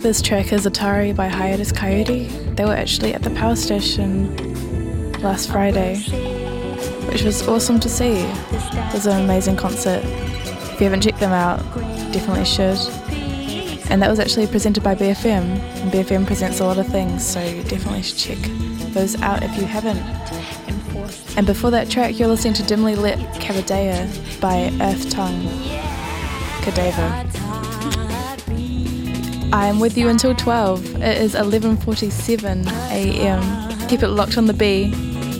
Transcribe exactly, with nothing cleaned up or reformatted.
This track is Atari by Hiatus Coyote. They were actually at the power station last Friday, which was awesome to see. It was an amazing concert. If you haven't checked them out, definitely should. And that was actually presented by B F M, and B F M presents a lot of things, so you definitely should check those out if you haven't. And before that track, you're listening to Dimly Lit Cabadea by Earth Tongue Cadaver. I'm with you until twelve. It is eleven forty-seven a m. Keep it locked on the B.